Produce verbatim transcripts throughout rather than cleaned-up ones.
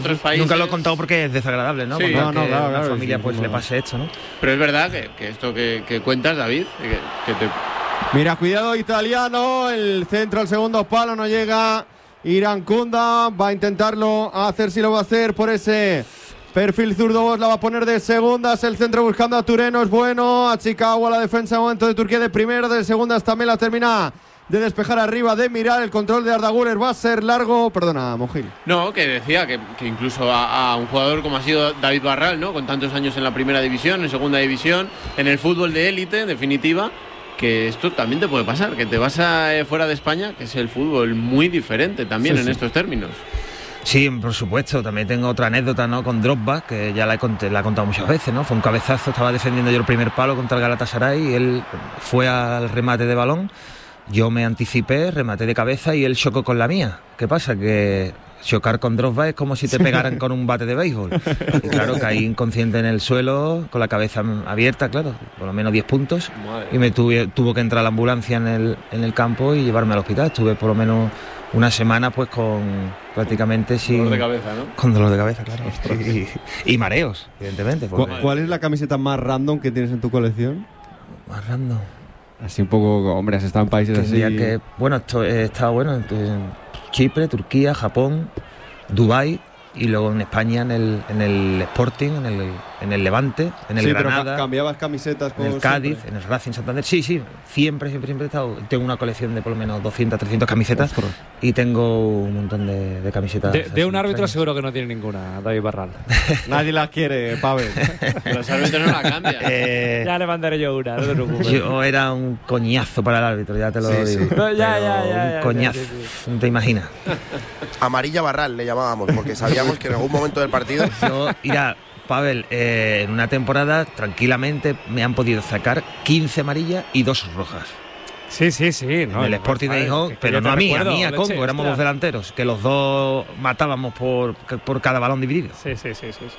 otros países. Nunca lo he contado porque es desagradable, ¿no? Sí. Cuando No, no, no, claro, a la claro, familia sí, pues sí, le no. pase esto, ¿no? Pero es verdad que, que esto que, que cuentas, David, que, que te... Mira, cuidado italiano, el centro al segundo palo, no llega Irankunda, va a intentarlo hacer si lo va a hacer por ese perfil zurdo, Bosz la va a poner de segundas, el centro buscando a Tureno, es bueno, a Chicago, la defensa de momento de Turquía de primera, de segundas también la termina de despejar arriba, de mirar, el control de Arda Güler va a ser largo, perdona, Mojil. No, que decía que, que incluso a, a un jugador como ha sido David Barral, ¿no? Con tantos años en la primera división, en segunda división, en el fútbol de élite, en definitiva, que esto también te puede pasar, que te vas a, eh, fuera de España, que es el fútbol muy diferente también sí, en sí. estos términos. Sí, por supuesto. También tengo otra anécdota, ¿no? Con Drogba, que ya la he, conté, la he contado muchas veces, ¿no? Fue un cabezazo, estaba defendiendo yo el primer palo contra el Galatasaray y él fue al remate de balón. Yo me anticipé, rematé de cabeza y él chocó con la mía. ¿Qué pasa? Que chocar con Drogba es como si te pegaran con un bate de béisbol. Y claro, caí inconsciente en el suelo, con la cabeza abierta, claro, por lo menos diez puntos. Madre. Y me tuve, tuvo que entrar la ambulancia en el, en el campo y llevarme al hospital. Estuve por lo menos una semana pues con prácticamente sin... Dolor de cabeza, ¿no? Con dolor de cabeza, claro. Y, y mareos, evidentemente. Porque... ¿Cuál es la camiseta más random que tienes en tu colección? Más random... Así un poco, hombre, has estado en países así. Que, bueno, esto, he estado bueno, en Chipre, Turquía, Japón, Dubái y luego en España en el, en el Sporting, en el, en el Levante, en el sí, Granada. Pero cambiabas camisetas con en el Cádiz, siempre. En el Racing Santander. Sí, sí, siempre, siempre, siempre he estado. Tengo una colección de por lo menos doscientas, trescientas camisetas. Ostras. Y tengo un montón de, de camisetas. De, de un árbitro extrañas. Seguro que no tiene ninguna, David Barral. Nadie las quiere, Pavel. Los árbitros no la cambian. Eh, ya le mandaré yo una, no te preocupes. Yo era un coñazo para el árbitro, ya te lo sí, digo. Sí. No, ya, ya, ya, un ya, coñazo, ya, sí, sí. no te imaginas. Amarilla Barral le llamábamos, porque sabíamos que en algún momento del partido... Yo, mira, Pavel, eh, en una temporada tranquilamente me han podido sacar quince amarillas y dos rojas. Sí, sí, sí. No, en el Sporting de Gijón, pero no a mí, a mí, a Congo, éramos los delanteros, que los dos matábamos por, por cada balón dividido. Sí, sí, sí, sí, sí.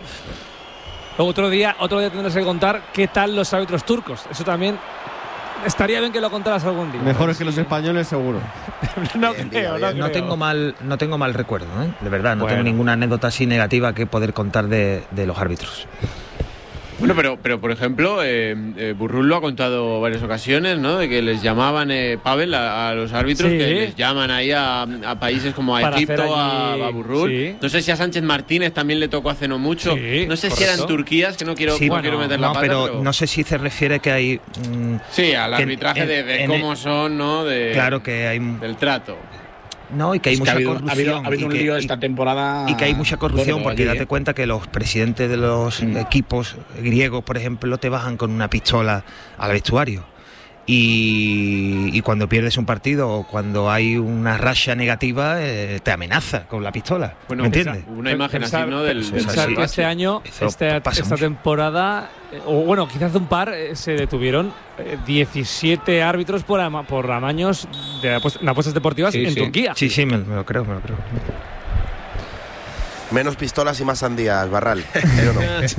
Otro día, otro día tendrás que contar qué tal los árbitros turcos. Eso también estaría bien que lo contaras algún día. Mejores que los españoles, seguro. no bien, creo, bien, no, no creo. tengo mal, no tengo mal recuerdo, ¿eh? De verdad, no bueno. tengo ninguna anécdota así negativa que poder contar de, de los árbitros. Bueno, pero, pero por ejemplo, eh, eh, Burrul lo ha contado varias ocasiones, ¿no? De que les llamaban, eh, Pavel, a, a los árbitros, sí. que les llaman ahí a, a países como a Para Egipto, allí... a, a Burrul. Sí. No sé si a Sánchez Martínez también le tocó hace no mucho. Sí, no sé correcto. si eran Turquías, que no quiero, sí, no bueno, quiero meter no, la pata. Pero, pero no sé si se refiere que hay... Mmm, sí, al arbitraje en, de, de cómo el, son, ¿no? De, claro que hay... Del trato. No, y que hay es mucha que ha habido, corrupción. Ha habido, ha habido y un que, lío y, esta temporada. Y que hay mucha corrupción, bueno, porque allí, date ¿eh? cuenta que los presidentes de los mm. equipos griegos, por ejemplo, te bajan con una pistola al vestuario. Y, y cuando pierdes un partido o cuando hay una racha negativa, eh, te amenaza con la pistola. Bueno, ¿me entiendes? Una imagen pensar, así, ¿no? Del, pensar del que este año, este, esta temporada, eh, o bueno, quizás un par, eh, se detuvieron eh, diecisiete árbitros por, ama, por amaños de apuestas deportivas sí, en sí. Turquía. Sí, sí, me, me lo creo, me lo creo. Menos pistolas y más sandías, Barral. Pero no.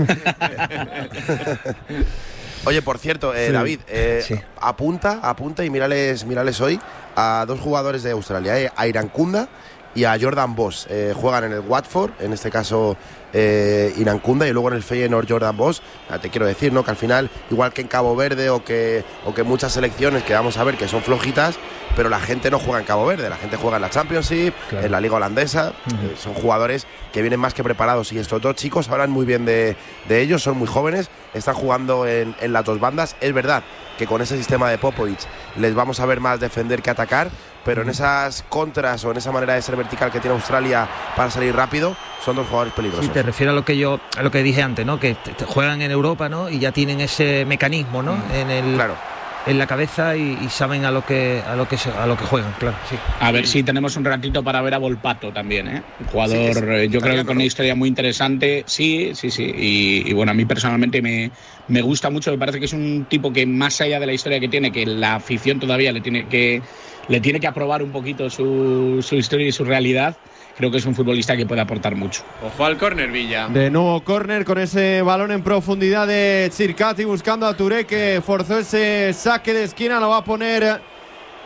Oye, por cierto, eh, sí. David, eh, sí. apunta, apunta y mírales, mírales hoy a dos jugadores de Australia, eh, a Irankunda y a Jordan Bosz. Eh, juegan en el Watford, en este caso eh, Irankunda, y luego en el Feyenoord Jordan Bosz. Ya te quiero decir, ¿no? Que al final, igual que en Cabo Verde o que, o que muchas selecciones que vamos a ver que son flojitas, pero la gente no juega en Cabo Verde, la gente juega en la Championship, claro. en la Liga Holandesa. Uh-huh. eh, son jugadores que vienen más que preparados, y estos dos chicos hablan muy bien de, de ellos, son muy jóvenes, están jugando en, en las dos bandas. Es verdad que con ese sistema de Popovic les vamos a ver más defender que atacar, pero uh-huh. en esas contras o en esa manera de ser vertical que tiene Australia para salir rápido, son dos jugadores peligrosos. Sí, te refiero a lo que yo a lo que dije antes, ¿no? Que te, te juegan en Europa, ¿no? Y ya tienen ese mecanismo, ¿no? Uh-huh. En el claro. en la cabeza y, y saben a lo que a lo que a lo que juegan, claro, sí. A ver si tenemos un ratito para ver a Volpato también, ¿eh? Un jugador, sí, es, yo creo que con una historia muy interesante, sí, sí, sí. Y, y bueno, a mí personalmente me, me gusta mucho, me parece que es un tipo que más allá de la historia que tiene, que la afición todavía le tiene que le tiene que aprobar un poquito su, su historia y su realidad. Creo que es un futbolista que puede aportar mucho. Ojo al córner, Villa. De nuevo córner con ese balón en profundidad de Chircati buscando a Touré, que forzó ese saque de esquina. Lo va a poner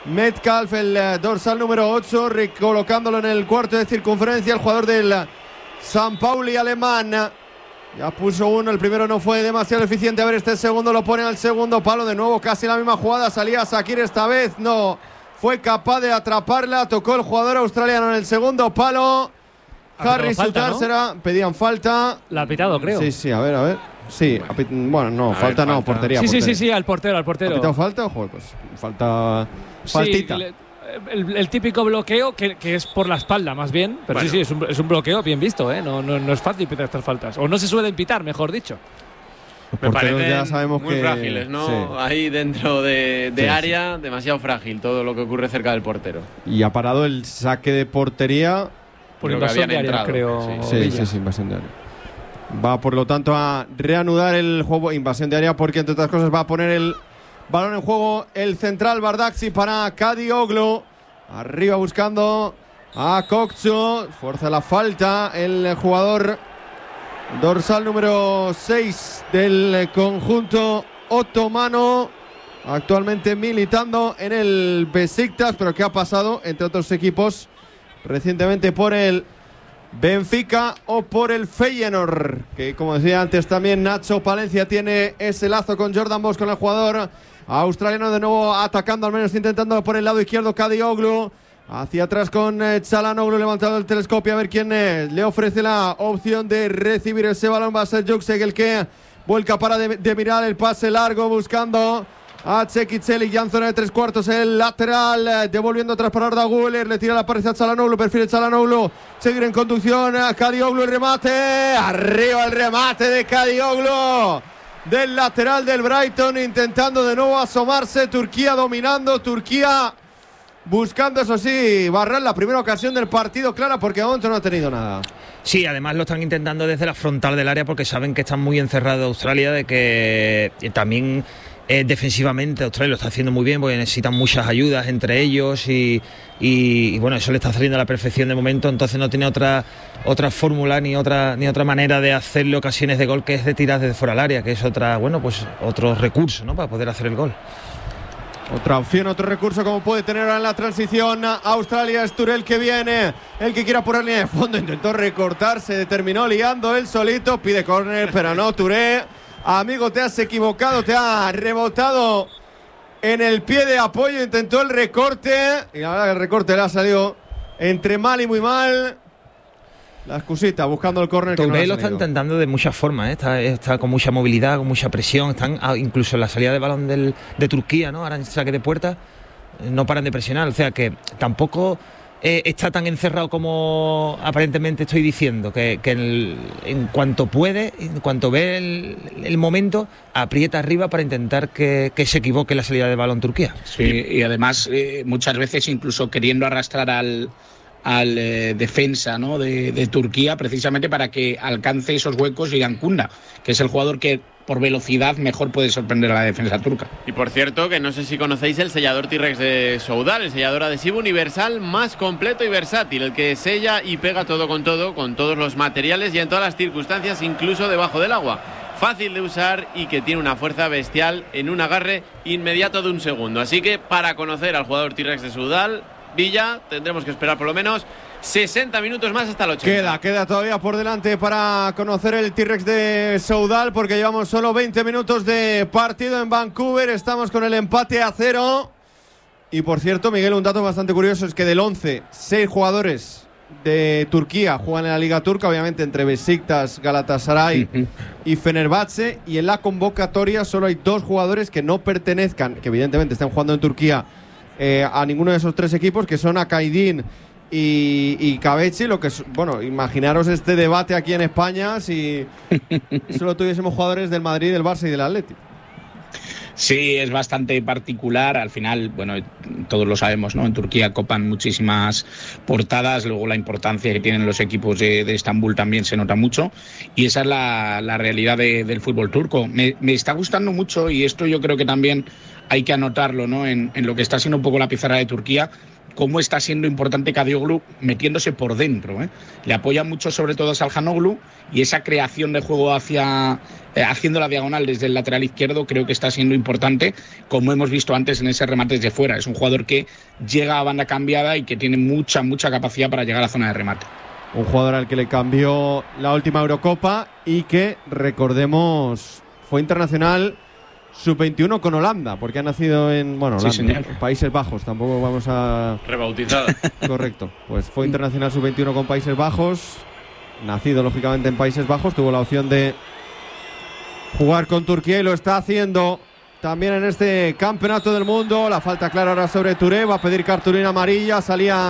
Metcalf, el dorsal número ocho, recolocándolo en el cuarto de circunferencia. El jugador del San Pauli alemán. Ya puso uno, el primero no fue demasiado eficiente. A ver, este segundo lo pone al segundo palo. De nuevo casi la misma jugada. Salía Shaqiri esta vez. No fue capaz de atraparla. Tocó el jugador australiano en el segundo palo. Harry Sutar, ¿no? Será. Pedían falta. La ha pitado, creo. Sí, sí, a ver, a ver. Sí, bueno, no, falta ver, no, falta. portería. Sí, portería. sí, sí, sí, al portero, al portero. ¿Ha pitado falta? Joder, pues falta. Faltita. Sí, el, el típico bloqueo que, que es por la espalda, más bien. Pero bueno. sí, sí, es un, es un bloqueo bien visto, ¿eh? No, no, no es fácil pitar estas faltas. O no se suelen pitar, mejor dicho. Me parecen ya sabemos muy que, frágiles, ¿no? Sí. Ahí dentro de, de sí, área, sí. demasiado frágil todo lo que ocurre cerca del portero. Y ha parado el saque de portería. Por invasión de área, entrado, creo. Sí, sí, sí, sí, invasión de área. Va, por lo tanto, a reanudar el juego. Invasión de área porque, entre otras cosas, va a poner el balón en juego el central Bardakci para Kadioglu. Arriba buscando a Kokcu. Fuerza la falta el jugador dorsal número seis del conjunto otomano. Actualmente militando en el Besiktas, pero que ha pasado, entre otros equipos, recientemente por el Benfica o por el Feyenoord, que como decía antes también Nacho Palencia tiene ese lazo con Jordan Bosch, con el jugador australiano, de nuevo atacando, al menos intentando por el lado izquierdo Kadioglu, hacia atrás con eh, Çalhanoğlu, levantando el telescopio a ver quién eh, le ofrece la opción de recibir ese balón. Va a ser Juksek el que vuelca para de, de mirar el pase largo, buscando a Txekitxeli, ya en zona de tres cuartos, el lateral, eh, devolviendo atrás para Arda Güler, le tira la pared a Çalhanoğlu, perfil Çalhanoğlu, seguir en conducción, a Kadioglu, el remate, arriba el remate de Kadioglu, del lateral del Brighton, intentando de nuevo asomarse, Turquía dominando, Turquía buscando, eso sí, barrar la primera ocasión del partido, clara, porque de momento no ha tenido nada. Sí, además lo están intentando desde la frontal del área porque saben que están muy encerrados Australia, de que también eh, defensivamente Australia lo está haciendo muy bien porque necesitan muchas ayudas entre ellos y, y, y bueno, eso le está saliendo a la perfección de momento, entonces no tiene otra otra fórmula ni otra ni otra manera de hacerle ocasiones de gol, que es de tirar desde fuera del área, que es otra, bueno, pues otro recurso, ¿no?, para poder hacer el gol. Otra opción, otro recurso como puede tener ahora en la transición Australia. Es Touré el que viene, el que quiera poner línea de fondo, intentó recortar, se terminó liando él solito, pide córner, pero no, Touré, amigo, te has equivocado, te ha rebotado en el pie de apoyo, intentó el recorte y la verdad que el recorte le ha salido entre mal y muy mal. La excusita, buscando el córner. Touré no lo está intentando de muchas formas, ¿eh? está, está con mucha movilidad, con mucha presión. Están ah, incluso en la salida de balón del, de Turquía, ¿no? Ahora en saque de puerta, no paran de presionar. O sea que tampoco eh, está tan encerrado como aparentemente estoy diciendo. Que, que el, en cuanto puede, en cuanto ve el, el momento, aprieta arriba para intentar que, que se equivoque la salida de balón Turquía. Sí, y además eh, muchas veces incluso queriendo arrastrar al. al eh, defensa, ¿no?, de, de Turquía, precisamente para que alcance esos huecos y Ancunda, que es el jugador que por velocidad mejor puede sorprender a la defensa turca. Y por cierto, que no sé si conocéis el sellador T-Rex de Soudal, el sellador adhesivo universal más completo y versátil, el que sella y pega todo con todo, con todos los materiales y en todas las circunstancias, incluso debajo del agua. Fácil de usar y que tiene una fuerza bestial en un agarre inmediato de un segundo. Así que para conocer al jugador T-Rex de Soudal, Villa, tendremos que esperar por lo menos sesenta minutos más hasta el ochenta. Queda, queda todavía por delante para conocer el T-Rex de Soudal, porque llevamos solo veinte minutos de partido en Vancouver. Estamos con el empate a cero. Y por cierto, Miguel, un dato bastante curioso es que del once, seis jugadores de Turquía juegan en la Liga Turca, obviamente entre Besiktas, Galatasaray uh-huh. y Fenerbahce. Y en la convocatoria solo hay dos jugadores que no pertenezcan, que evidentemente están jugando en Turquía, Eh, a ninguno de esos tres equipos, que son Akaydin y, y Kabeci. Lo que es, bueno, imaginaros este debate aquí en España si solo tuviésemos jugadores del Madrid, del Barça y del Atlético. Sí, es bastante particular. Al final, bueno, todos lo sabemos, ¿no? En Turquía copan muchísimas portadas, luego la importancia que tienen los equipos de, de Estambul también se nota mucho, y esa es la, la realidad de, del fútbol turco. Me, me está gustando mucho, y esto yo creo que también hay que anotarlo, ¿no?, en, en lo que está siendo un poco la pizarra de Turquía, cómo está siendo importante Kadioglu metiéndose por dentro, ¿eh? Le apoya mucho sobre todo a Çalhanoğlu, y esa creación de juego hacia eh, haciendo la diagonal desde el lateral izquierdo creo que está siendo importante, como hemos visto antes en ese remate desde fuera. Es un jugador que llega a banda cambiada y que tiene mucha, mucha capacidad para llegar a la zona de remate. un jugador al que le cambió la última Eurocopa y que, recordemos, fue internacional sub veintiuno con Holanda, porque ha nacido en, bueno, Holanda, sí, Países Bajos, tampoco vamos a... Rebautizada. Correcto, pues fue internacional sub veintiuno con Países Bajos, nacido lógicamente en Países Bajos, tuvo la opción de jugar con Turquía y lo está haciendo también en este campeonato del mundo. La falta clara ahora sobre Touré, va a pedir cartulina amarilla, salía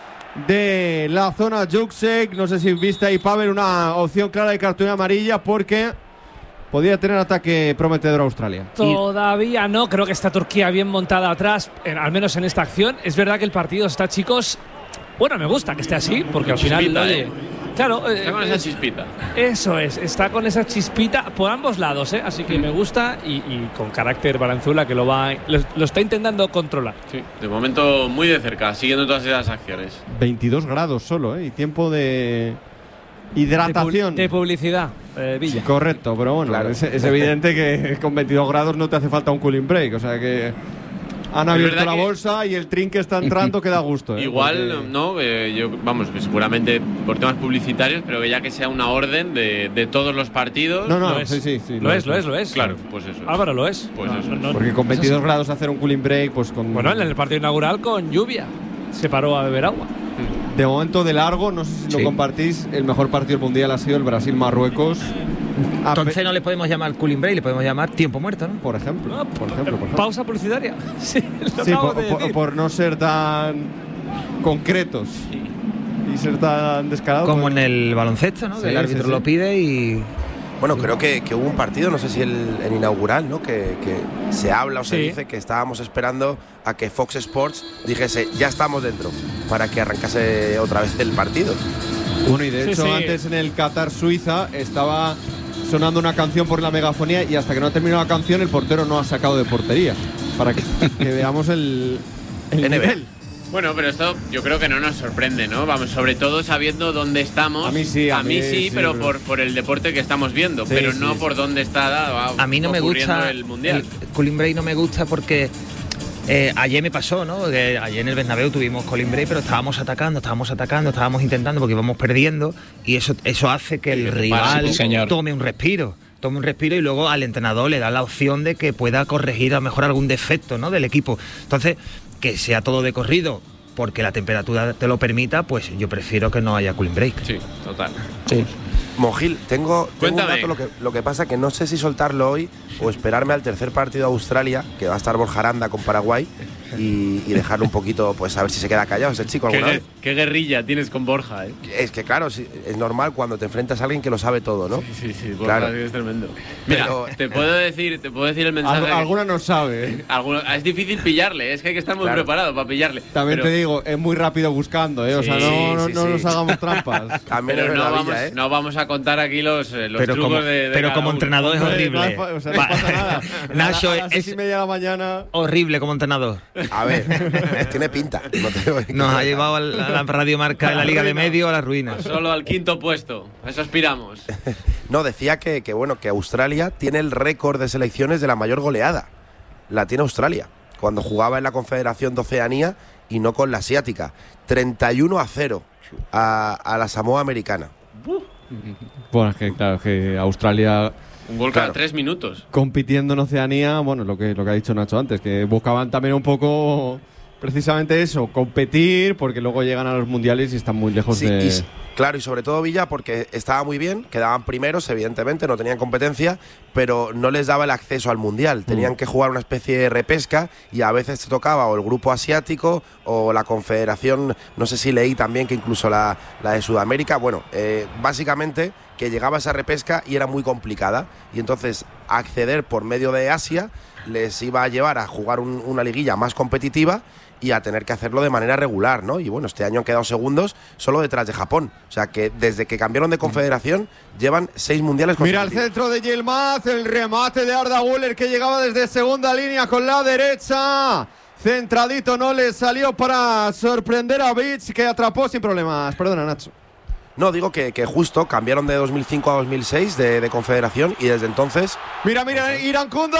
de la zona Juksek, no sé si viste ahí, Pavel, una opción clara de cartulina amarilla porque podía tener ataque prometedor a Australia. Todavía no, creo que está Turquía bien montada atrás, en, al menos en esta acción. Es verdad que el partido está, chicos, bueno, me gusta que esté así, porque al final, chispita, oye, ¿eh? Claro, está con esa chispita. Eso es, está con esa chispita por ambos lados, ¿eh? Así que me gusta y, y con carácter Baranzuela que lo va lo, lo está intentando controlar. Sí, de momento muy de cerca, siguiendo todas esas acciones. veintidós grados solo, ¿eh? Y tiempo de hidratación. De, pu de publicidad, eh, Villa. Correcto, pero bueno, claro. es, es evidente que con veintidós grados no te hace falta un cooling break, o sea que han abierto la bolsa y el trinque está entrando que da gusto. ¿eh? Igual, Porque... no, eh, yo, vamos, que seguramente por temas publicitarios, pero que ya que sea una orden de, de todos los partidos. No, no, lo es. sí, sí, sí, lo, lo es, es, lo es, lo es. Claro, pues eso. Álvaro, lo es. Pues no, eso. No, no, Porque con veintidós grados hacer un cooling break, pues con. Bueno, en el partido inaugural con lluvia se paró a beber agua. De momento de largo, no sé si sí. lo compartís, el mejor partido del mundial ha sido el Brasil-Marruecos. Entonces no le podemos llamar cooling break, le podemos llamar tiempo muerto, ¿no? Por ejemplo. No, por, ejemplo, por ejemplo. Pausa publicitaria. Sí, lo sí acabo por, de por, decir. por no ser tan concretos sí. y ser tan descarados. Como pues... en el baloncesto, ¿no? Sí, que el árbitro sí, sí. lo pide y. Bueno, creo que, que hubo un partido, no sé si el, el inaugural, ¿no? Que, que se habla o se sí. dice que estábamos esperando a que Fox Sports dijese ya estamos dentro para que arrancase otra vez el partido. Bueno, y de sí, hecho sí. antes en el Qatar-Suiza estaba sonando una canción por la megafonía y hasta que no ha terminado la canción el portero no ha sacado de portería. Para que, que veamos el, el N B A. nivel. Bueno, pero esto yo creo que no nos sorprende, ¿no? Vamos, sobre todo sabiendo dónde estamos. A mí sí, a, a mí, mí sí, sí, pero pero... por, por el deporte que estamos viendo, sí, pero sí, no sí. por dónde está va, a mí no me gusta el mundial. El cooling break no me gusta porque eh, ayer me pasó, ¿no? Que ayer en el Bernabéu tuvimos cooling break, pero estábamos atacando, estábamos atacando, estábamos intentando porque íbamos perdiendo y eso eso hace que el rival sí, tome un respiro. Tome un respiro y luego al entrenador le da la opción de que pueda corregir a lo mejor algún defecto, ¿no? del equipo. Entonces, que sea todo de corrido porque la temperatura te lo permita, pues yo prefiero que no haya cooling break. Sí, total. Sí. Mojil, tengo, tengo un Cuéntame. dato, lo que, lo que pasa que no sé si soltarlo hoy o esperarme al tercer partido de Australia, que va a estar Borja Aranda con Paraguay, y, y dejarlo un poquito, pues a ver si se queda callado ese chico ¿Qué, alguna vez. qué guerrilla tienes con Borja, ¿eh? Es que claro, sí, es normal cuando te enfrentas a alguien que lo sabe todo, ¿no? Sí, sí, sí, Borja Claro. sí que es tremendo. Mira, Pero- te puedo decir, te puedo decir el mensaje. Al, que- alguna no sabe. ¿eh? alguno- es difícil pillarle, es que hay que estar muy Claro. preparado para pillarle. También pero, te digo, es muy rápido buscando, ¿eh? O sea, Sí, no, no, sí, no sí. nos hagamos trampas. También pero es no, verdad, vamos, Villa, ¿eh? no vamos a contar aquí los, eh, los pero trucos como, de, de pero cada como uno. entrenador es Hombre, horrible. no, o sea, no pasa nada. Nacho, a las seis es y media de la mañana. horrible como entrenador. A ver, tiene pinta. No te voy a Nos ha llevado a la, a la Radio Marca de la Liga de Medio a la ruina. Solo al quinto puesto, a eso aspiramos. No, decía que, que bueno, que Australia tiene el récord de selecciones de la mayor goleada. La tiene Australia, cuando jugaba en la Confederación de Oceanía y no con la asiática. treinta y uno a cero a, a la Samoa americana. Bueno, es que claro, que Australia Un gol Claro. cada tres minutos. compitiendo en Oceanía, bueno, lo que, lo que ha dicho Nacho antes, que buscaban también un poco precisamente eso, competir, porque luego llegan a los mundiales y están muy lejos Sí, de... y s- claro, y sobre todo Villa, porque estaba muy bien, quedaban primeros, evidentemente, no tenían competencia, pero no les daba el acceso al mundial. Tenían que jugar una especie de repesca y a veces te tocaba o el grupo asiático o la confederación, no sé si leí también que incluso la, la de Sudamérica. Bueno, eh, básicamente que llegaba esa repesca y era muy complicada. Y entonces acceder por medio de Asia les iba a llevar a jugar un- una liguilla más competitiva y a tener que hacerlo de manera regular, ¿no? Y bueno, este año han quedado segundos solo detrás de Japón. O sea que desde que cambiaron de confederación llevan seis mundiales Mira el consecutivos. centro de Yilmaz, el remate de Arda Güler que llegaba desde segunda línea con la derecha. Centradito no le salió para sorprender a Beach, que atrapó sin problemas. Perdona, Nacho. No, digo que, que justo cambiaron de dos mil cinco a dos mil seis de, de confederación y desde entonces Mira, mira, Irán Kunda.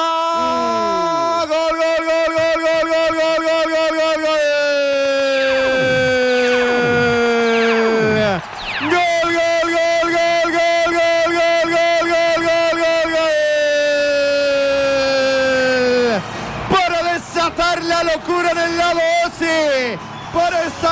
Gol, gol, gol, gol, gol, gol, gol, gol, gol, gol, gol, gol.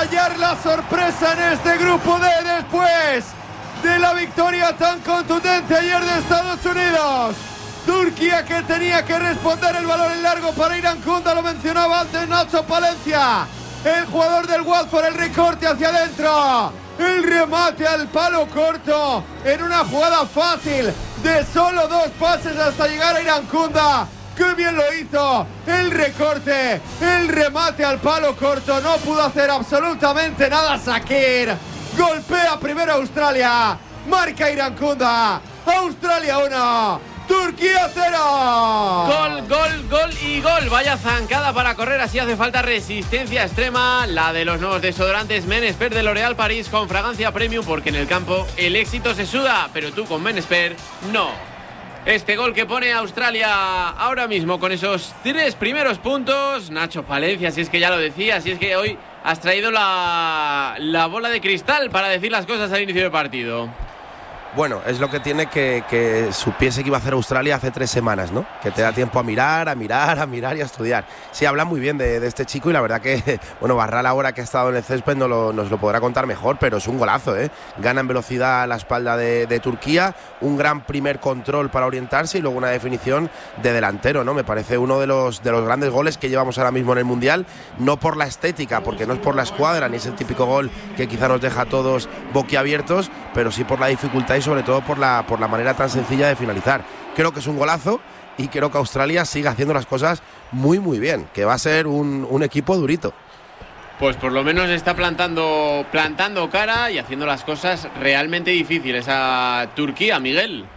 sellar la sorpresa en este grupo D después de la victoria tan contundente ayer de Estados Unidos. Turquía, que tenía que responder el balón en largo para Irankunda, lo mencionaba antes Nacho Palencia, el jugador del Watford, el recorte hacia adentro, el remate al palo corto en una jugada fácil de solo dos pases hasta llegar a Irankunda. ¡Qué bien lo hizo! El recorte, el remate al palo corto, no pudo hacer absolutamente nada Shakir. Golpea primero Australia, marca Irankunda, Australia uno, Turquía cero. Gol, gol, gol y gol. Vaya zancada para correr, así hace falta resistencia extrema. La de los nuevos desodorantes Men Expert de L'Oréal París con fragancia premium, porque en el campo el éxito se suda, pero tú con Men Expert no. Este gol que pone a Australia ahora mismo con esos tres primeros puntos. Nacho Palencia, si es que ya lo decía, si es que hoy has traído la, la bola de cristal para decir las cosas al inicio del partido. Bueno, es lo que tiene que, que supiese que iba a hacer Australia hace tres semanas, ¿no? Que te da tiempo a mirar, a mirar, a mirar y a estudiar. Sí, habla muy bien de, de este chico y la verdad que, bueno, Barral ahora que ha estado en el césped no lo, nos lo podrá contar mejor, pero es un golazo, ¿eh? Gana en velocidad a la espalda de, de Turquía, un gran primer control para orientarse y luego una definición de delantero, ¿no? Me parece uno de los, de los grandes goles que llevamos ahora mismo en el Mundial, no por la estética, porque no es por la escuadra, ni es el típico gol que quizá nos deja a todos boquiabiertos, pero sí por la dificultad y sobre todo por la, por la manera tan sencilla de finalizar. Creo que es un golazo y creo que Australia sigue haciendo las cosas muy muy bien, que va a ser un, un equipo durito. Pues por lo menos está plantando, plantando cara y haciendo las cosas realmente difíciles a Turquía, Miguel.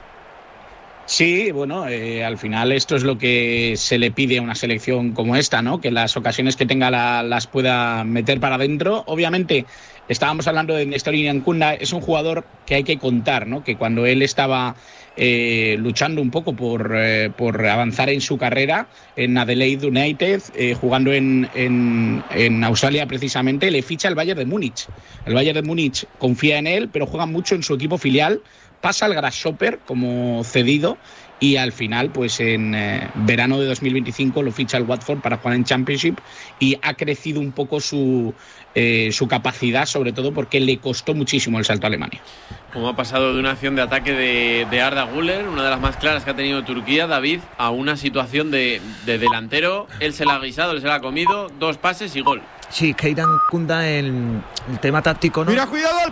Sí, bueno, eh, al final esto es lo que se le pide a una selección como esta, ¿no? Que las ocasiones que tenga la, las pueda meter para adentro. Obviamente, estábamos hablando de Néstor Irankunda, es un jugador que hay que contar, ¿no? Que cuando él estaba eh, luchando un poco por, eh, por avanzar en su carrera en Adelaide United, eh, jugando en, en, en Australia precisamente, le ficha el Bayern de Múnich. El Bayern de Múnich confía en él, pero juega mucho en su equipo filial. Pasa al Grasshopper como cedido y al final, pues en eh, verano de dos mil veinticinco lo ficha el Watford para jugar en Championship y ha crecido un poco su, eh, su capacidad, sobre todo porque le costó muchísimo el salto a Alemania. Como ha pasado de una acción de ataque de, de Arda Güler, una de las más claras que ha tenido Turquía, David, a una situación de, de delantero. Él se la ha guisado, él se la ha comido, dos pases y gol. Sí, que Irankunda en el tema táctico, ¿no? ¡Mira, cuidado al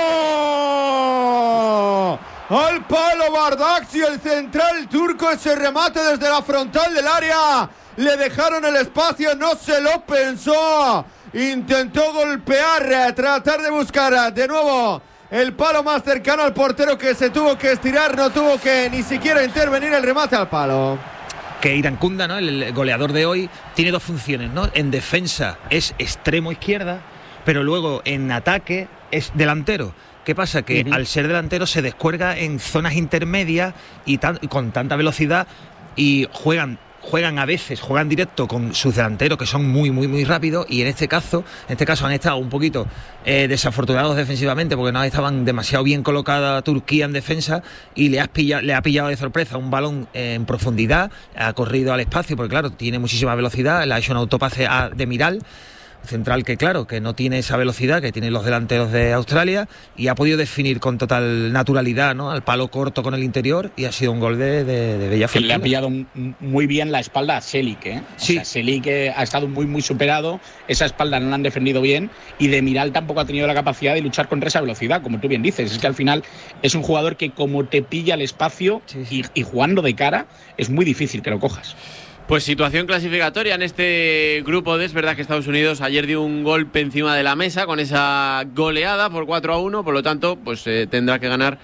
palo! ¡Al palo Bardakci, el central turco! Ese remate desde la frontal del área. Le dejaron el espacio, no se lo pensó. Intentó golpear, tratar de buscar de nuevo el palo más cercano al portero, que se tuvo que estirar, no tuvo que ni siquiera intervenir el remate al palo. Que Irankunda, ¿no? El goleador de hoy, tiene dos funciones, ¿no? En defensa es extremo izquierda, pero luego en ataque es delantero. ¿Qué pasa? Que uh-huh. al ser delantero se descuelga en zonas intermedias y, tan, y con tanta velocidad, y juegan juegan a veces, juegan directo con sus delanteros, que son muy, muy, muy rápidos, y en este caso, en este caso han estado un poquito eh, desafortunados defensivamente, porque no estaban demasiado bien colocada Turquía en defensa, y le, has pillado, le ha pillado de sorpresa un balón eh, en profundidad, ha corrido al espacio, porque claro, tiene muchísima velocidad, le ha hecho un autopase a Demiral, central que claro, que no tiene esa velocidad que tienen los delanteros de Australia, y ha podido definir con total naturalidad, ¿no? Al palo corto con el interior, y ha sido un gol de, de, de bella fortuna. Le ha pillado muy bien la espalda a Selik, ¿eh? Sí. O sea, Selik ha estado muy muy superado, esa espalda no la han defendido bien, y Demiral tampoco ha tenido la capacidad de luchar contra esa velocidad, como tú bien dices. Es que al final es un jugador que como te pilla el espacio, sí, sí. Y, y jugando de cara es muy difícil que lo cojas. Pues situación clasificatoria en este grupo D. Es verdad que Estados Unidos ayer dio un golpe encima de la mesa con esa goleada por cuatro a uno, por lo tanto pues eh, tendrá que ganar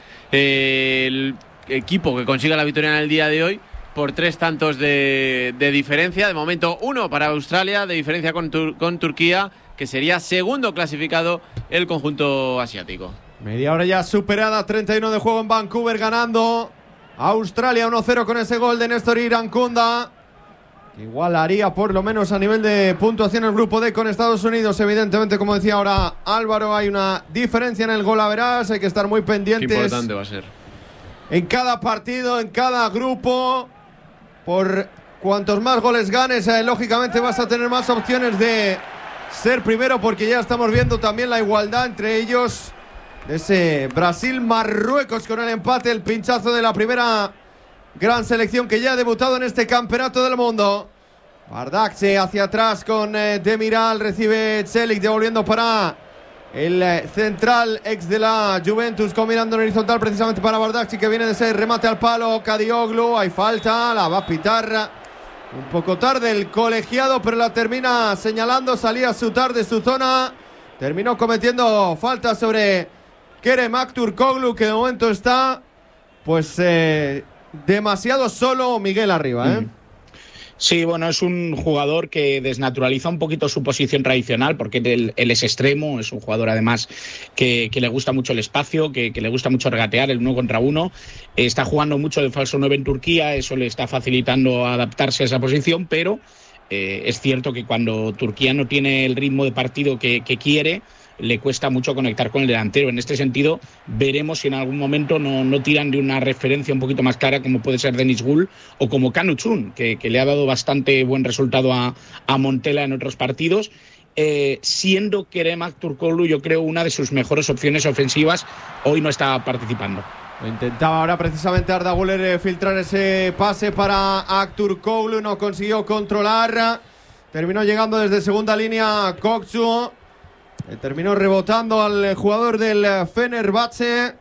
eh, el equipo que consiga la victoria en el día de hoy por tres tantos de, de diferencia. De momento uno para Australia, de diferencia con, Tur- con Turquía, que sería segundo clasificado el conjunto asiático. Media hora ya superada, treinta y uno de juego en Vancouver, ganando Australia uno cero con ese gol de Néstor Irankunda. Igual haría por lo menos a nivel de puntuación el grupo D con Estados Unidos. Evidentemente, como decía ahora Álvaro, hay una diferencia en el gol a verás. Hay que estar muy pendientes. Qué importante va a ser. En cada partido, en cada grupo. Por cuantos más goles ganes, eh, lógicamente vas a tener más opciones de ser primero, porque ya estamos viendo también la igualdad entre ellos. De ese Brasil-Marruecos con el empate, el pinchazo de la primera gran selección que ya ha debutado en este campeonato del mundo. Bardakci hacia atrás con eh, Demiral, recibe Celik, devolviendo para el eh, central ex de la Juventus, combinando en horizontal precisamente para Bardakci, que viene de ese remate al palo. Kadioglu, hay falta, la va a pitar un poco tarde el colegiado, pero la termina señalando. Salía su tarde su zona, terminó cometiendo falta sobre Kerem Aktürkoğlu, que de momento está pues eh, demasiado solo Miguel arriba, ¿eh? Mm. Sí, bueno, es un jugador que desnaturaliza un poquito su posición tradicional, porque él, él es extremo, es un jugador además que, que le gusta mucho el espacio, que, que le gusta mucho regatear el uno contra uno. Está jugando mucho de falso nueve en Turquía, eso le está facilitando adaptarse a esa posición, pero eh, es cierto que cuando Turquía no tiene el ritmo de partido que, que quiere, le cuesta mucho conectar con el delantero. En este sentido, veremos si en algún momento no, no tiran de una referencia un poquito más clara, como puede ser Deniz Gül o como Kanu Chun, que, que le ha dado bastante buen resultado a, a Montella en otros partidos, eh, siendo Kerem Aktürkoğlu, yo creo, una de sus mejores opciones ofensivas. Hoy no está participando. Intentaba ahora precisamente Arda Güler filtrar ese pase para Aktürkoğlu, no consiguió controlar, terminó llegando desde segunda línea Kokcu. Terminó rebotando al jugador del Fenerbahce.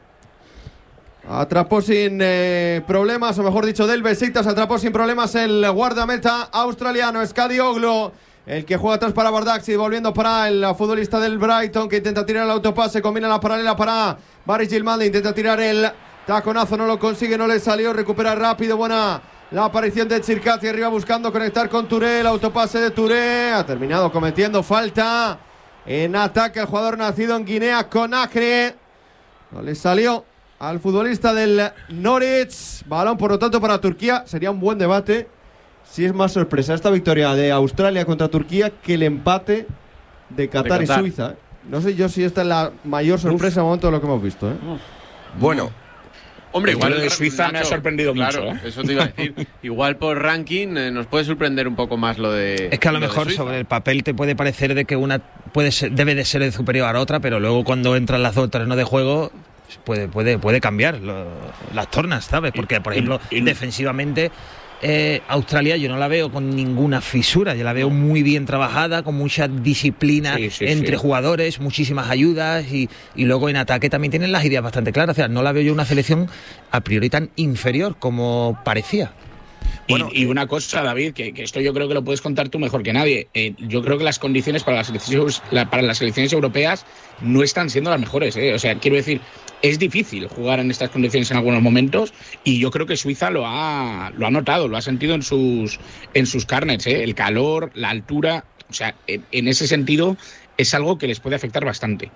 Atrapó sin eh, problemas, o mejor dicho, del Besiktas. Atrapó sin problemas el guardameta australiano, Kadioglu, el que juega atrás para Bardakci, volviendo para el futbolista del Brighton, que intenta tirar el autopase, combina la paralela para Baris Gilmán, intenta tirar el taconazo, no lo consigue, no le salió, recupera rápido, buena la aparición de Chircati arriba buscando conectar con Touré, el autopase de Touré, ha terminado cometiendo falta. En ataque el jugador nacido en Guinea Conakry. No le salió al futbolista del Norwich. Balón, por lo tanto, para Turquía. Sería un buen debate si es más sorpresa esta victoria de Australia contra Turquía que el empate de Qatar, de Qatar. y Suiza. No sé yo si esta es la mayor sorpresa en el momento de lo que hemos visto, ¿eh? Bueno. Hombre, igual el de Suiza Nacho, me ha sorprendido claro, mucho. ¿eh? Eso te iba a decir. Igual por ranking eh, nos puede sorprender un poco más lo de. Es que a lo, lo mejor sobre el papel te puede parecer de que una puede ser, debe de ser superior a otra, pero luego cuando entran las dos terrenos de juego puede puede puede cambiar lo, las tornas, ¿sabes? Porque por ejemplo y, y, defensivamente eh, Australia yo no la veo con ninguna fisura, yo la veo muy bien trabajada, con mucha disciplina sí, sí, entre sí. jugadores, muchísimas ayudas y, y luego en ataque también tienen las ideas bastante claras. O sea, no la veo yo una selección a priori tan inferior como parecía. Bueno, y, y una cosa, David, que, que esto yo creo que lo puedes contar tú mejor que nadie. Eh, yo creo que las condiciones para las selecciones, la, para las selecciones europeas no están siendo las mejores. ¿eh? O sea, quiero decir, es difícil jugar en estas condiciones en algunos momentos y yo creo que Suiza lo ha, lo ha notado, lo ha sentido en sus, en sus carnets. ¿eh? El calor, la altura, o sea, en, en ese sentido es algo que les puede afectar bastante.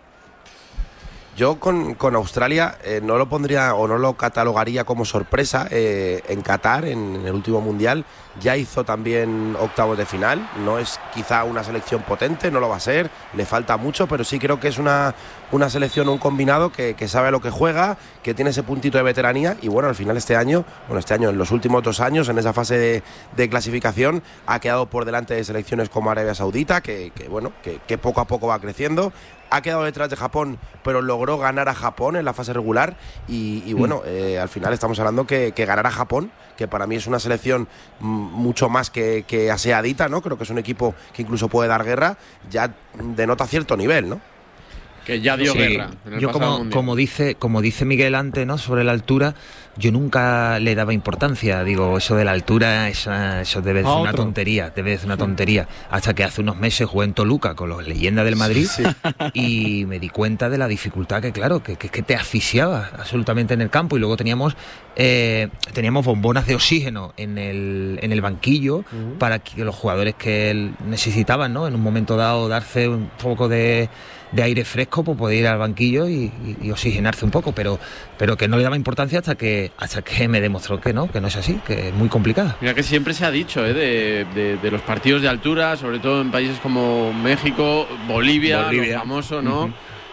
Yo con, con Australia eh, no lo pondría o no lo catalogaría como sorpresa. Eh, en Qatar, en, en el último mundial, ya hizo también octavos de final. No es quizá una selección potente, no lo va a ser, le falta mucho, pero sí creo que es una, una selección, un combinado que, que sabe a lo que juega, que tiene ese puntito de veteranía y bueno, al final este año, bueno este año, en los últimos dos años, en esa fase de, de clasificación, ha quedado por delante de selecciones como Arabia Saudita, que, que bueno, que, que poco a poco va creciendo. Ha quedado detrás de Japón, pero logró ganar a Japón en la fase regular y, y bueno, eh, al final estamos hablando que, que ganar a Japón, que para mí es una selección mucho más que, que aseadita, ¿no? Creo que es un equipo que incluso puede dar guerra, ya denota cierto nivel, ¿no? Que ya dio sí. guerra. En el yo como, como dice como dice Miguel antes, ¿no? Sobre la altura, yo nunca le daba importancia. Digo, eso de la altura, esa, eso debe ser una tontería, debe ser una tontería. Hasta que hace unos meses jugué en Toluca con los leyendas del Madrid sí, sí. y me di cuenta de la dificultad que, claro, que, que, que te asfixiaba absolutamente en el campo. Y luego teníamos eh, teníamos bombonas de oxígeno en el, en el banquillo uh-huh. para que los jugadores que necesitaban, ¿no? En un momento dado darse un poco de de aire fresco, pues poder ir al banquillo y, y, y oxigenarse un poco, pero pero que no le daba importancia hasta que hasta que me demostró que no, que no es así, que es muy complicada. Mira que siempre se ha dicho ¿eh? de, de, de los partidos de altura, sobre todo en países como México, Bolivia, Bolivia. Lo famoso, ¿no? Uh-huh.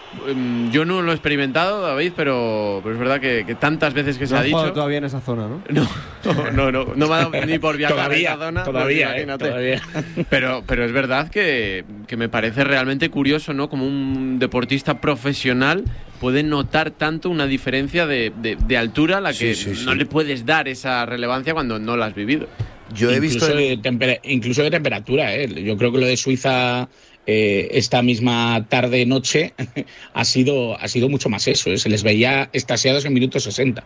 Yo no lo he experimentado, David, pero, pero es verdad que, que tantas veces que se no ha dicho. todavía en esa zona, ¿no? No, no, no, no me ha dado ni por viajar todavía, a esa zona. Todavía, pues, eh, todavía. Pero, pero es verdad que, que me parece realmente curioso, ¿no? Como un deportista profesional puede notar tanto una diferencia de, de, de altura a la que sí, sí, sí. no le puedes dar esa relevancia cuando no la has vivido. Yo he incluso visto. De temper- incluso de temperatura, ¿eh? Yo creo que lo de Suiza. Eh, esta misma tarde-noche ha sido, ha sido mucho más eso, ¿eh? Se les veía extasiados en minuto sesenta.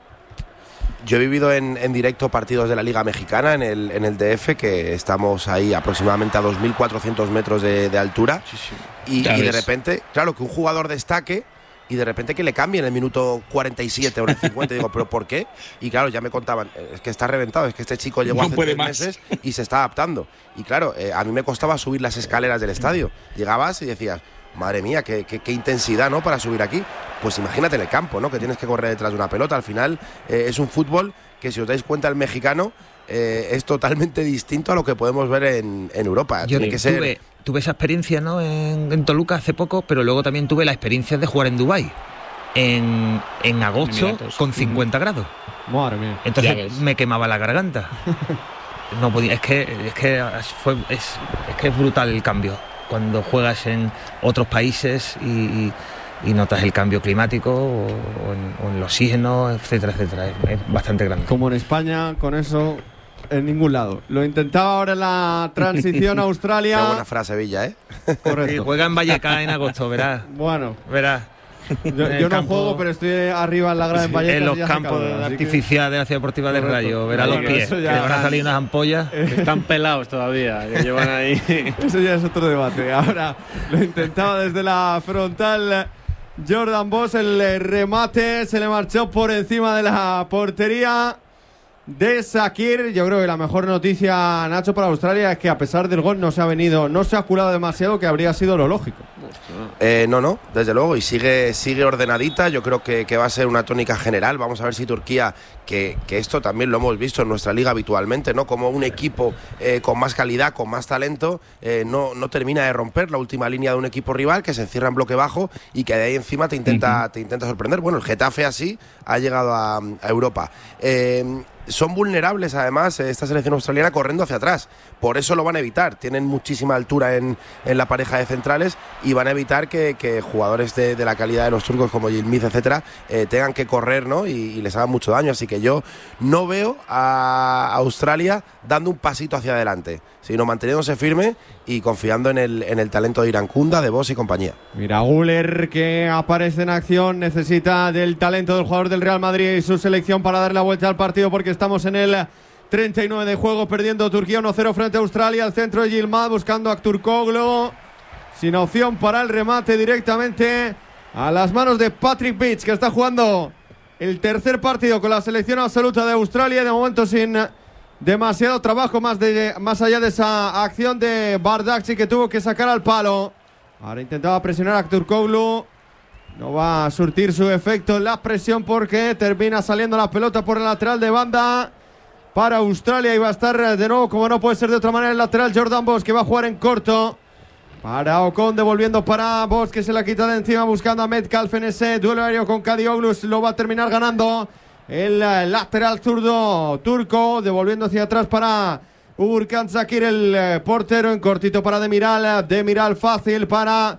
Yo he vivido en, en directo partidos de la Liga Mexicana en el, en el D F, que estamos ahí aproximadamente a dos mil cuatrocientos metros de, de altura. Sí, sí. Y, y de repente, claro, que un jugador destaque y de repente que le cambien en el minuto cuarenta y siete o en el cincuenta. Digo, ¿pero por qué? Y claro, ya me contaban, es que está reventado, es que este chico llegó No hace puede tres más. meses y se está adaptando. Y claro, eh, a mí me costaba subir las escaleras del estadio. Llegabas y decías, madre mía, qué, qué, qué intensidad, ¿no?, para subir aquí. Pues imagínate en el campo, ¿no?, que tienes que correr detrás de una pelota. Al final eh, es un fútbol que, si os dais cuenta, el mexicano eh, es totalmente distinto a lo que podemos ver en, en Europa. Yo Tiene que ser... tuve, tuve esa experiencia, ¿no?, en, en Toluca hace poco, pero luego también tuve la experiencia de jugar en Dubái en, en agosto Emiratos. con cincuenta grados. Madre mía. Entonces me quemaba la garganta. No podía, es que es que fue es, es que es brutal el cambio cuando juegas en otros países y, y, y notas el cambio climático o, o, en, o en el oxígeno, etcétera, etcétera. Es, es bastante grande. Como en España, con eso en ningún lado. Lo intentaba ahora en la transición a Australia. Qué buena frase, Villa, ¿eh? Correcto. Y juega en Vallecas en agosto, verás. Bueno, Verás. yo, yo no campo, juego, pero estoy arriba en la grada en Vallecas. en los y hace campos calor, así que- artificiales de la ciudad deportiva del Correcto. Rayo, verás Bueno, los pies, eso que ya- le van a salir unas ampollas. Están pelados todavía, que llevan ahí. Eso ya es otro debate. Ahora lo intentaba desde la frontal Jordan Boss, el remate se le marchó por encima de la portería de Shakir. Yo creo que la mejor noticia, Nacho, para Australia es que a pesar del gol no se ha venido, no se ha culado demasiado, que habría sido lo lógico. Eh, no, no, desde luego, y sigue, sigue ordenadita. Yo creo que, que va a ser una tónica general. Vamos a ver si Turquía, que, que esto también lo hemos visto en nuestra liga habitualmente, ¿no?, como un equipo eh, con más calidad, con más talento, eh, no, no termina de romper la última línea de un equipo rival, que se encierra en bloque bajo y que de ahí encima te intenta, uh-huh. te intenta sorprender. Bueno, el Getafe así ha llegado a, a Europa. Eh, Son vulnerables, además, esta selección australiana corriendo hacia atrás. Por eso lo van a evitar. Tienen muchísima altura en, en la pareja de centrales y van a evitar que, que jugadores de, de la calidad de los turcos como Yilmaz, etcétera, eh, tengan que correr, ¿no?, y, y les hagan mucho daño. Así que yo no veo a Australia dando un pasito hacia adelante, sino manteniéndose firme y confiando en el, en el talento de Irankunda, de Bosz y compañía. Mira, Güler, que aparece en acción, necesita del talento del jugador del Real Madrid y su selección para dar la vuelta al partido, porque estamos en el treinta y nueve de juego, perdiendo Turquía uno cero frente a Australia. Al centro de Yilmaz, buscando a Aktürkoğlu, sin opción para el remate, directamente a las manos de Patrick Beach, que está jugando el tercer partido con la selección absoluta de Australia, de momento sin demasiado trabajo más, de, más allá de esa acción de Bardakci, que tuvo que sacar al palo. Ahora intentaba presionar a Aktürkoğlu, no va a surtir su efecto la presión, porque termina saliendo la pelota por el lateral de banda para Australia, y va a estar de nuevo, como no puede ser de otra manera, el lateral Jordan Bosz, que va a jugar en corto para Ocon, devolviendo para Bosz, que se la quita de encima, buscando a Metcalf en ese duelo aéreo con Kadioglu. Lo va a terminar ganando el lateral zurdo turco, devolviendo hacia atrás para Urkan Zakir, el portero, en cortito para Demiral. Demiral fácil para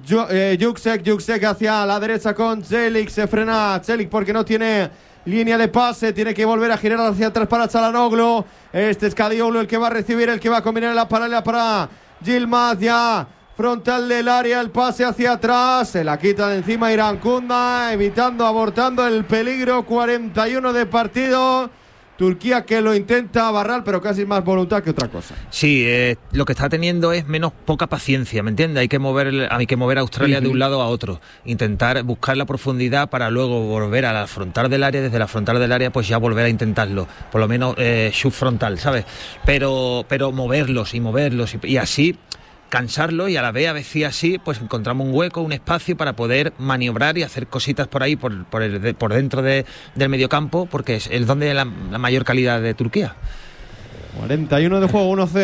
Juksek. Juksek hacia la derecha con Celik. Se frena Celik porque no tiene línea de pase. Tiene que volver a girar hacia atrás para Çalhanoğlu. Este es Kadioglu el que va a recibir, el que va a combinar en la paralela para Yilmaz. Ya frontal del área, el pase hacia atrás, se la quita de encima Irankunda, evitando, abortando el peligro. Cuarenta y uno de partido. Turquía que lo intenta barrar, pero casi más voluntad que otra cosa. Sí, eh, lo que está teniendo es menos poca paciencia, ¿me entiendes? Hay que mover, hay que mover a Australia uh-huh. de un lado a otro, intentar buscar la profundidad para luego volver a la frontal del área, desde la frontal del área pues ya volver a intentarlo, por lo menos eh, subfrontal, ¿sabes? Pero, pero moverlos y moverlos y, y así cansarlo, y a la vez, a veces así, pues encontramos un hueco, un espacio para poder maniobrar y hacer cositas por ahí, por, por, el, de, por dentro de, del mediocampo, porque es el donde la, la mayor calidad de Turquía. cuarenta y uno de juego, uno cero.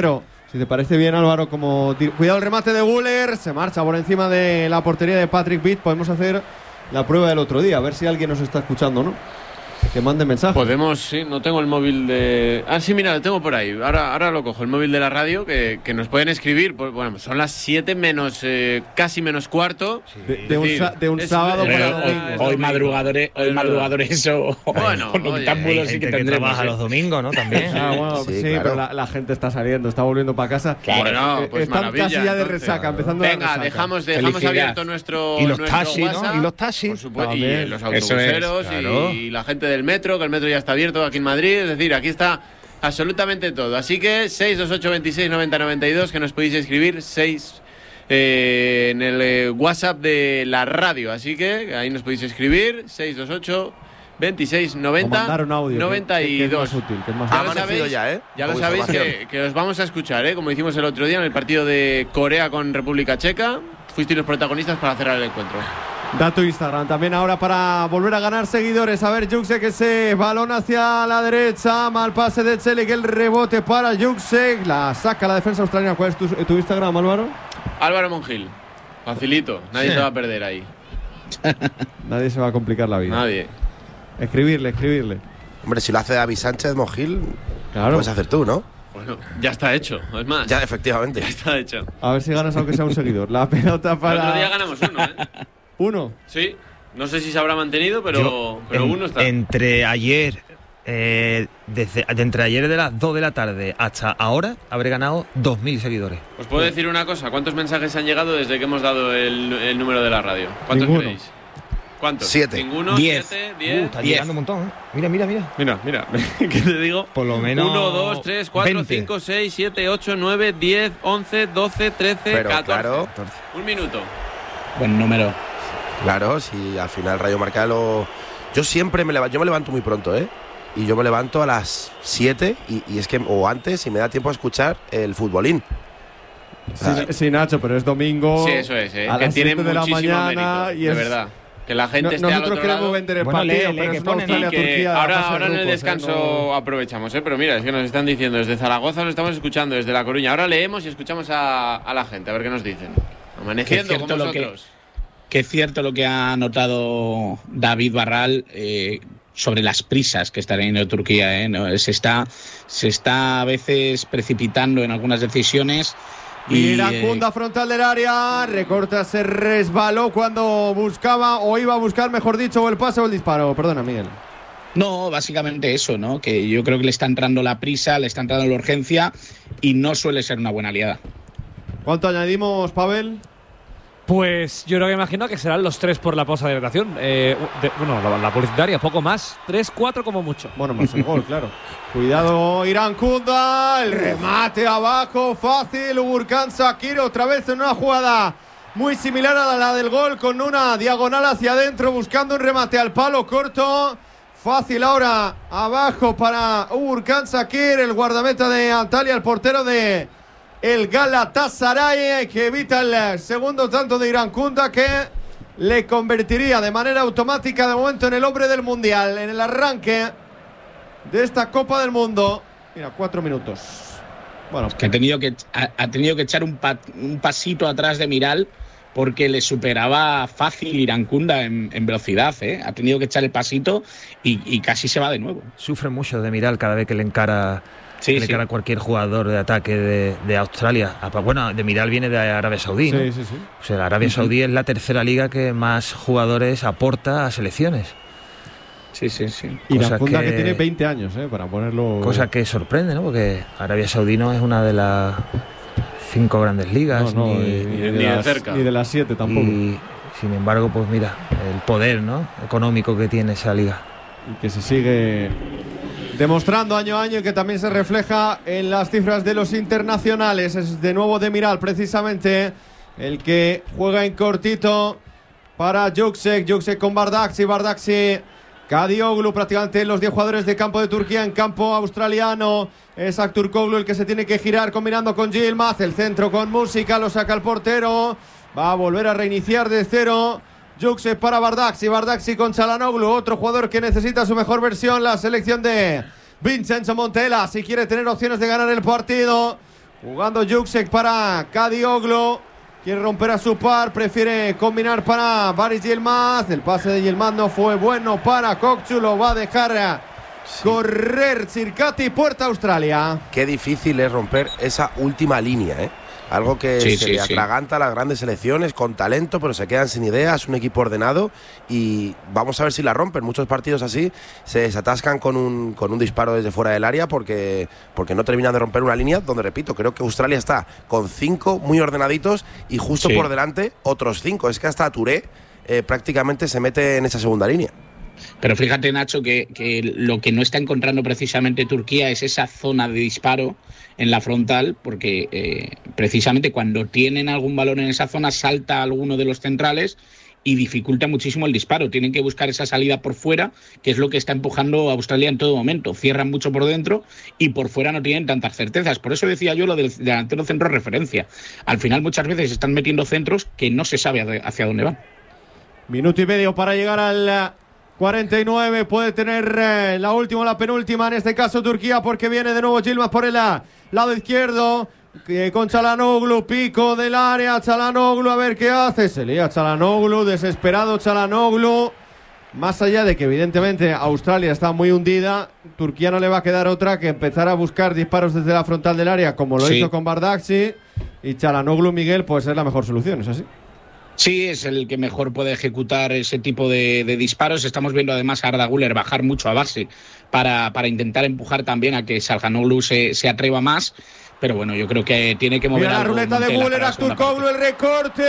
Si te parece bien, Álvaro, como cuidado el remate de Guller, se marcha por encima de la portería de Patrick Vitt. Podemos hacer la prueba del otro día, a ver si alguien nos está escuchando, ¿no? Que mande mensaje. Podemos, sí, no tengo el móvil de... Ah, sí, mira, lo tengo por ahí. Ahora, ahora lo cojo, el móvil de la radio, que, que nos pueden escribir. Pues, bueno, son las siete menos, eh, casi menos cuarto. Sí. De, de, un, sa- de un es, sábado es, para domingo. Hoy, hoy madrugadores, hoy madrugadores o, bueno, o noctámbulos sí que tendremos. Trabaja los domingos, ¿no? También. Ah, bueno, sí, sí claro. Pero la, la gente está saliendo, está volviendo para casa. Claro. Bueno, pues están maravilla, casi ya de entonces. resaca, empezando Venga, de resaca. dejamos, dejamos abierto nuestro Y los nuestro taxis, WhatsApp, ¿no? Y los taxis. Por supuesto, y los autobuseros, es, claro. y la gente del metro, que el metro ya está abierto aquí en Madrid. Es decir, aquí está absolutamente todo. Así que seis dos ocho veintiséis noventa noventa y dos, que nos podéis escribir seis eh, en el eh, WhatsApp de la radio. Así que ahí nos podéis escribir seis dos ocho veintiséis noventa noventa y dos. Que, que, que es más útil, que es más ya lo sabéis, ya, ¿eh? ya lo sabéis que, que os vamos a escuchar, ¿eh? Como hicimos el otro día en el partido de Corea con República Checa. Fuisteis los protagonistas para cerrar el encuentro. Da tu Instagram también ahora para volver a ganar seguidores. A ver, Juksek, ese balón hacia la derecha. Mal pase de Celik, el rebote para Juksek. La saca la defensa australiana. ¿Cuál es tu, tu Instagram, Álvaro? Álvaro Monjil. Facilito. Nadie sí. se va a perder ahí. Nadie se va a complicar la vida. Nadie. Escribirle, escribirle. Hombre, si lo hace David Sánchez Monjil, claro. Lo puedes hacer tú, ¿no? Bueno, ya está hecho, es más. Ya, efectivamente. Ya está hecho. A ver si ganas aunque sea un seguidor. La pelota para... El otro día ganamos uno, ¿eh? ¿Uno? Sí. No sé si se habrá mantenido, pero, Yo, pero en, uno está. Entre ayer, eh, desde de entre ayer de las dos de la tarde hasta ahora, habré ganado dos mil seguidores. Os puedo decir una cosa. ¿Cuántos mensajes han llegado desde que hemos dado el, el número de la radio? ¿Cuántos Ninguno. creéis? ¿Cuántos? Siete. Ninguno, diez. siete, diez. Uh, está llegando un montón, ¿eh? Mira, mira, mira. Mira, mira. ¿Qué te digo? Por lo menos. uno, dos, tres, cuatro, cinco, seis, siete, ocho, nueve, diez, once, doce, trece, Pero, catorce. Claro. Un minuto. Buen número. Claro, si al final Rayo Marca lo... Yo siempre me levanto, yo me levanto muy pronto, ¿eh? Y yo me levanto a las siete y, y es que, o antes, y me da tiempo a escuchar el futbolín. Sí, ah. sí, Nacho, pero es domingo. Sí, eso es, ¿eh? A que las tiene de la mañana mérito, y es... de verdad. Que la gente no, esté al nosotros otro queremos lado. vender el Bueno, partido, lee, pero lee, es que ponen Australia, Y que Turquía, ahora, fase ahora en el grupos, descanso ¿eh? No... aprovechamos, ¿eh? Pero mira, es que nos están diciendo desde Zaragoza, nos estamos escuchando desde La Coruña. Ahora leemos y escuchamos a, a la gente, a ver qué nos dicen. Amaneciendo con vosotros. Que es cierto lo que ha notado David Barral eh, sobre las prisas que está teniendo Turquía. ¿eh? ¿No? Se está, se está a veces precipitando en algunas decisiones. Y Iracunda eh, frontal del área, recorta, se resbaló cuando buscaba o iba a buscar, mejor dicho, o el pase o el disparo. Perdona, Miguel. No, básicamente eso, ¿no? Que yo creo que le está entrando la prisa, le está entrando la urgencia y no suele ser una buena aliada. ¿Cuánto añadimos, Pavel? Pues yo creo que imagino que serán los tres por la pausa de hidratación. Eh, de, bueno, la, la publicitaria, poco más. Tres, cuatro como mucho. Bueno, más el gol, claro. Cuidado, Iracunda. El remate abajo, fácil. Uğurcan Sakir otra vez en una jugada muy similar a la del gol, con una diagonal hacia adentro, buscando un remate al palo corto. Fácil ahora abajo para Uğurcan Sakir, el guardameta de Antalya, el portero de el Galatasaray, que evita el segundo tanto de Iracunda, que le convertiría de manera automática de momento en el hombre del Mundial, en el arranque de esta Copa del Mundo. Mira, cuatro minutos. Bueno, que ha tenido que, ha, ha tenido que echar un, pa, un pasito atrás de Miral, porque le superaba fácil Iracunda en, en velocidad, ¿eh? Ha tenido que echar el pasito y, y casi se va de nuevo. Sufre mucho de Miral cada vez que le encara... Sí, que le sí. cara a cualquier jugador de ataque de, de Australia. Bueno, de Miral viene de Arabia Saudí, ¿no? Sí, sí, sí. O sea, la Arabia uh-huh. Saudí es la tercera liga que más jugadores aporta a selecciones. Sí, sí, sí. Y Iracunda que, que tiene veinte años, ¿eh? Para ponerlo... Cosa que sorprende, ¿no? Porque Arabia Saudí no es una de las cinco grandes ligas. No, no, ni, ni, ni, de, ni las, de cerca. Ni de las siete tampoco. Y, sin embargo, pues mira, el poder, ¿no? económico que tiene esa liga. Y que se sigue... demostrando año a año, y que también se refleja en las cifras de los internacionales. Es de nuevo de Miral, precisamente, el que juega en cortito para Juksek. Juksek con Bardakci, Bardakci, Kadioglu, prácticamente los diez jugadores de campo de Turquía en campo australiano. Es Aktürkoğlu el que se tiene que girar combinando con Yilmaz. El centro con música, lo saca el portero. Va a volver a reiniciar de cero. Juksek para Bardakci, Bardakci con Çalhanoğlu, otro jugador que necesita su mejor versión, la selección de Vincenzo Montella, si quiere tener opciones de ganar el partido. Jugando Juksek para Kadioglu. Quiere romper a su par, prefiere combinar para Baris Yilmaz. El pase de Yilmaz no fue bueno para Kokchu, lo va a dejar sí. correr Circati, puerta Australia. Qué difícil es romper esa última línea, ¿eh? Algo que sí, se sí, le sí. atraganta a las grandes selecciones, con talento, pero se quedan sin ideas, un equipo ordenado y vamos a ver si la rompen. Muchos partidos así se desatascan con un, con un disparo desde fuera del área porque, porque no terminan de romper una línea donde, repito, creo que Australia está con cinco muy ordenaditos y justo sí. por delante otros cinco. Es que hasta Touré eh, prácticamente se mete en esa segunda línea. Pero fíjate, Nacho, que, que lo que no está encontrando precisamente Turquía es esa zona de disparo en la frontal, porque eh, precisamente cuando tienen algún balón en esa zona salta alguno de los centrales y dificulta muchísimo el disparo. Tienen que buscar esa salida por fuera, que es lo que está empujando a Australia en todo momento. Cierran mucho por dentro y por fuera no tienen tantas certezas. Por eso decía yo lo del delantero centro de referencia. Al final muchas veces están metiendo centros que no se sabe hacia dónde van. Minuto y medio para llegar al cuarenta y nueve. Puede tener eh, la última o la penúltima, en este caso Turquía, porque viene de nuevo Yilmaz por el lado izquierdo. Con Çalhanoğlu, pico del área, Çalhanoğlu a ver qué hace, se lía Çalhanoğlu, desesperado Çalhanoğlu. Más allá de que evidentemente Australia está muy hundida, Turquía no le va a quedar otra que empezar a buscar disparos desde la frontal del área, como lo sí. hizo con Bardakci, y Çalhanoğlu, Miguel, pues es la mejor solución, ¿es así? Sí, es el que mejor puede ejecutar ese tipo de, de disparos. Estamos viendo además a Arda Güler bajar mucho a base para, para intentar empujar también a que Çalhanoğlu se, se atreva más. Pero bueno, yo creo que tiene que mover. Mira la ruleta de Güler, Aktürkoğlu, el recorte.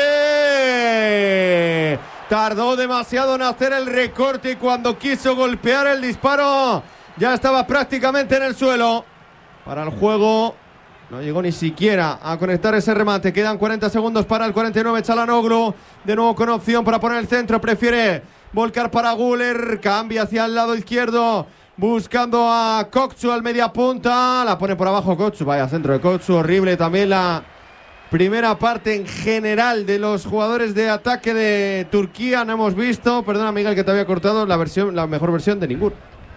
Tardó demasiado en hacer el recorte y cuando quiso golpear el disparo ya estaba prácticamente en el suelo. Para el juego no llegó ni siquiera a conectar ese remate. Quedan cuarenta segundos para el cuarenta y nueve. Çalhanoğlu de nuevo con opción para poner el centro. Prefiere volcar para Güler. Cambia hacia el lado izquierdo, buscando a Kokchu al media punta. La pone por abajo Kokchu. Vaya centro de Kokchu. Horrible también la primera parte en general de los jugadores de ataque de Turquía. No hemos visto, perdona Miguel que te había cortado, la versión, la mejor versión de ninguno.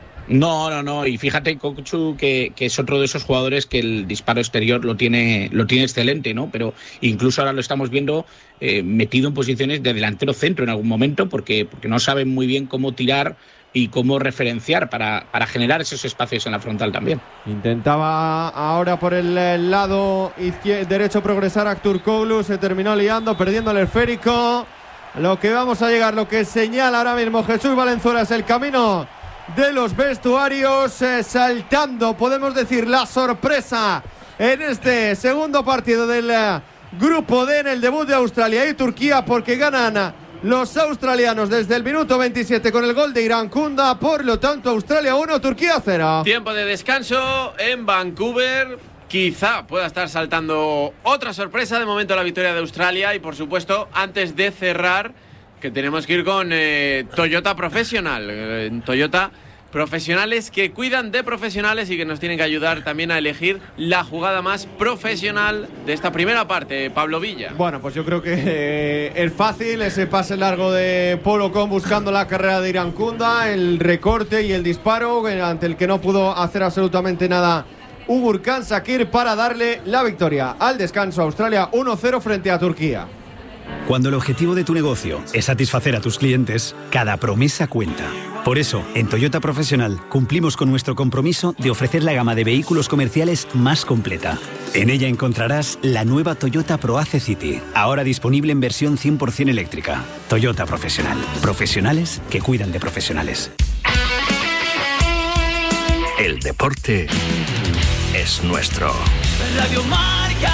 No, no, no. Y fíjate, Kokchu, que, que es otro de esos jugadores que el disparo exterior lo tiene, lo tiene excelente, ¿no? Pero incluso ahora lo estamos viendo eh, metido en posiciones de delantero centro en algún momento, porque, porque no saben muy bien cómo tirar y cómo referenciar para, para generar esos espacios en la frontal también. Intentaba ahora por el, el lado izquierdo, derecho progresar Aktürkoğlu, se terminó liando, perdiendo el esférico. Lo que vamos a llegar, lo que señala ahora mismo Jesús Valenzuela es el camino de los vestuarios, eh, saltando, podemos decir, la sorpresa en este segundo partido del eh, grupo D en el debut de Australia y Turquía, porque ganan los australianos desde el minuto veintisiete con el gol de Irankunda. Por lo tanto, Australia uno, Turquía cero. Tiempo de descanso en Vancouver. Quizá pueda estar saltando otra sorpresa. De momento la victoria de Australia. Y por supuesto, antes de cerrar, que tenemos que ir con eh, Toyota Professional. Eh, Toyota Profesionales que cuidan de profesionales y que nos tienen que ayudar también a elegir la jugada más profesional de esta primera parte. Pablo Villa. Bueno, pues yo creo que eh, es fácil ese pase largo de Polo Con buscando la carrera de Irankunda, el recorte y el disparo ante el que no pudo hacer absolutamente nada Uğurcan Sakir para darle la victoria al descanso. Australia uno cero frente a Turquía. Cuando el objetivo de tu negocio es satisfacer a tus clientes, cada promesa cuenta. Por eso, en Toyota Professional cumplimos con nuestro compromiso de ofrecer la gama de vehículos comerciales más completa. En ella encontrarás la nueva Toyota ProAce City, ahora disponible en versión cien por ciento eléctrica. Toyota Professional. Profesionales que cuidan de profesionales. El deporte es nuestro. Radio Marca.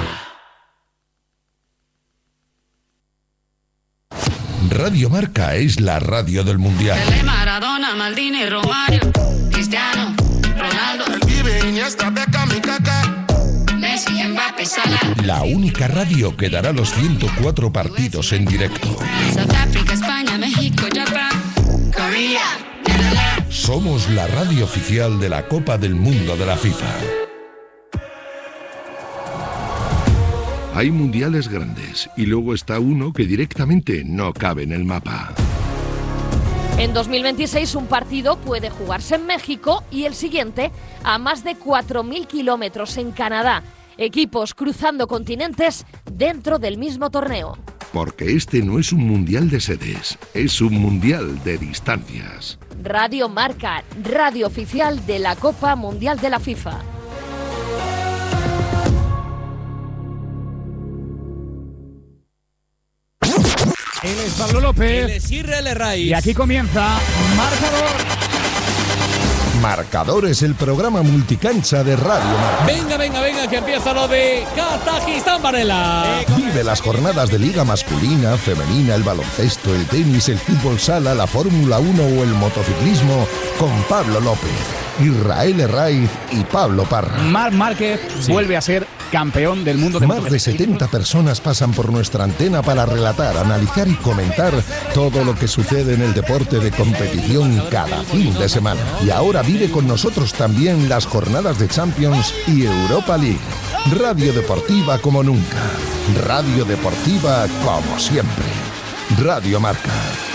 Radio Marca es la radio del Mundial. Pelé, Maradona, Maldini, Romario, Cristiano, Ronaldo, Iniesta, Beckham, Kaká, Messi, Mbappé, Salah. La única radio que dará los ciento cuatro partidos en directo. South Africa, España, México, Japón, Corea, Netherlands. Somos la radio oficial de la Copa del Mundo de la FIFA. Hay mundiales grandes y luego está uno que directamente no cabe en el mapa. En dos mil veintiséis un partido puede jugarse en México y el siguiente a más de cuatro mil kilómetros en Canadá. Equipos cruzando continentes dentro del mismo torneo. Porque este no es un mundial de sedes, es un mundial de distancias. Radio Marca, radio oficial de la Copa Mundial de la FIFA. Él es Pablo López. Él es Israel Raiz. Y aquí comienza Marcador. Marcador es el programa multicancha de Radio Marca. Venga, venga, venga, que empieza lo de Kazajistán, Varela. Vive las jornadas de liga masculina, femenina, el baloncesto, el tenis, el fútbol sala, la Fórmula uno o el motociclismo con Pablo López, Israel Raiz y Pablo Parra. Marc Márquez sí. vuelve a ser campeón del mundo de Más de setenta personas pasan por nuestra antena para relatar, analizar y comentar todo lo que sucede en el deporte de competición cada fin de semana. Y ahora vive con nosotros también las jornadas de Champions y Europa League. Radio Deportiva como nunca. Radio Deportiva como siempre. Radio Marca.